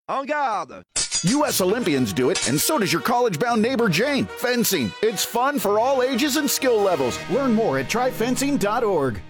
En garde! U.S. Olympians do it, and so does your college-bound neighbor Jane. Fencing. It's fun for all ages and skill levels. Learn more at tryfencing.org.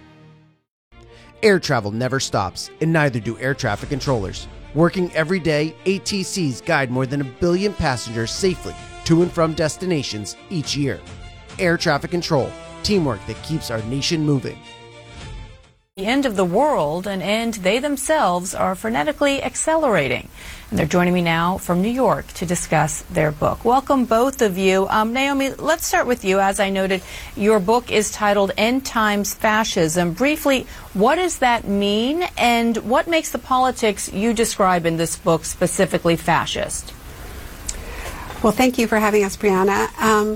Air travel never stops, and neither do air traffic controllers. Working every day, ATCs guide more than 1 billion passengers safely to and from destinations each year. Air traffic control, teamwork that keeps our nation moving. The end of the world, an end they themselves are frenetically accelerating. And they're joining me now from New York to discuss their book. Welcome, both of you. Naomi, let's start with you. As I noted, your book is titled End Times Fascism. Briefly, what does that mean, and what makes the politics you describe in this book specifically fascist? Well, thank you for having us, Brianna.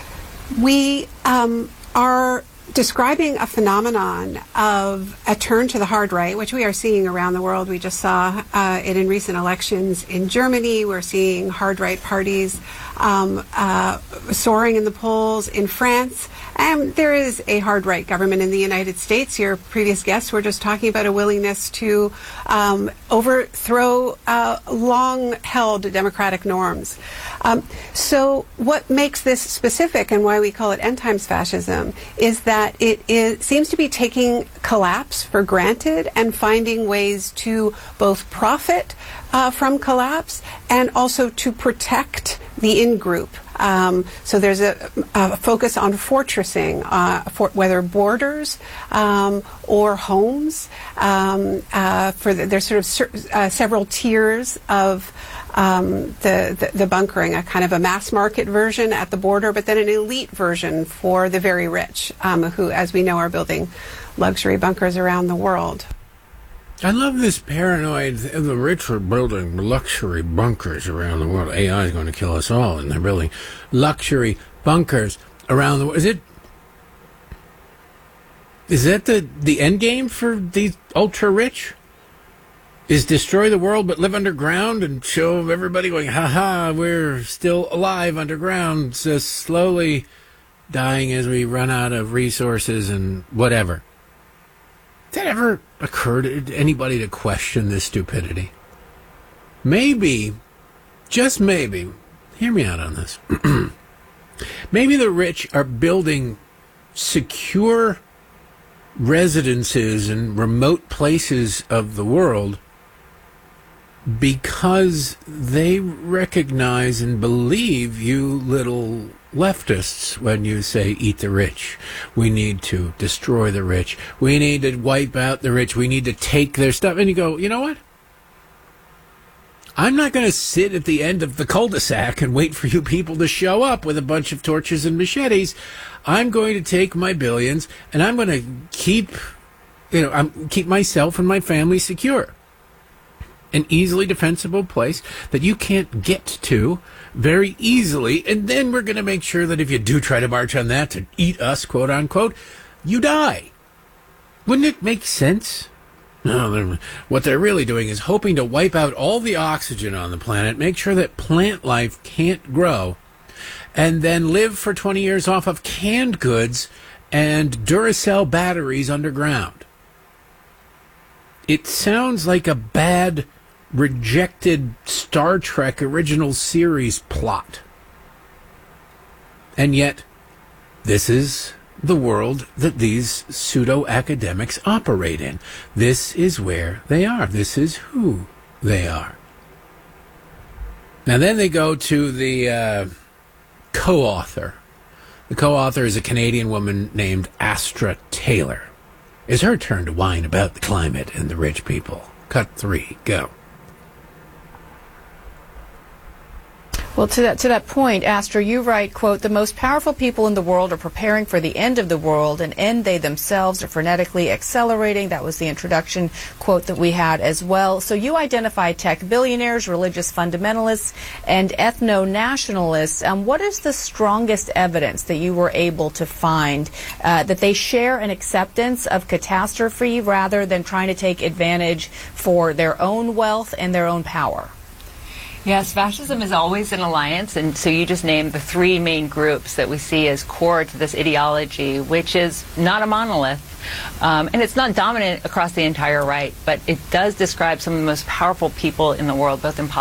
We are describing a phenomenon of a turn to the hard right, which we are seeing around the world. We just saw it in recent elections in Germany. We're seeing hard right parties soaring in the polls in France. There is a hard right government in the United States. Your previous guests were just talking about a willingness to overthrow long-held democratic norms. So what makes this specific and why we call it end times fascism is that it seems to be taking collapse for granted and finding ways to both profit from collapse and also to protect the in-group. So there's a focus on fortressing, whether borders or homes. There's sort of several tiers of the bunkering, a kind of a mass market version at the border, but then an elite version for the very rich, who, as we know, are building luxury bunkers around the world. I love this paranoid, the rich are building luxury bunkers around the world. AI is going to kill us all, and they're building luxury bunkers around the world. Is that the end game for these ultra-rich? Is destroy the world but live underground and show everybody going, ha-ha, we're still alive underground, just slowly dying as we run out of resources and whatever. Did that ever occur to anybody to question this stupidity? Maybe, just maybe, hear me out on this. Maybe the rich are building secure residences in remote places of the world because they recognize and believe you little leftists when you say eat the rich. We need to destroy the rich. We need to wipe out the rich. We need to take their stuff. And you go, you know what? I'm not going to sit at the end of the cul-de-sac and wait for you people to show up with a bunch of torches and machetes. I'm going to take my billions and I'm going to keep myself and my family secure. An easily defensible place that you can't get to very easily, and then we're going to make sure that if you do try to march on that to eat us, quote unquote, you die. Wouldn't it make sense? No, what they're really doing is hoping to wipe out all the oxygen on the planet, make sure that plant life can't grow, and then live for 20 years off of canned goods and Duracell batteries underground. It sounds like a bad, rejected Star Trek original series plot. And yet, this is the world that these pseudo-academics operate in. This is where they are. This is who they are. Now then they go to the co-author. The co-author is a Canadian woman named Astra Taylor. It's her turn to whine about the climate and the rich people. Cut 3, go. Well, to that point, Astra, you write, quote, the most powerful people in the world are preparing for the end of the world, an end they themselves are frenetically accelerating. That was the introduction quote that we had as well. So you identify tech billionaires, religious fundamentalists, and ethno-nationalists. What is the strongest evidence that you were able to find that they share an acceptance of catastrophe rather than trying to take advantage for their own wealth and their own power? Yes, fascism is always an alliance, and so you just named the 3 main groups that we see as core to this ideology, which is not a monolith. And it's not dominant across the entire right, but it does describe some of the most powerful people in the world, both in politics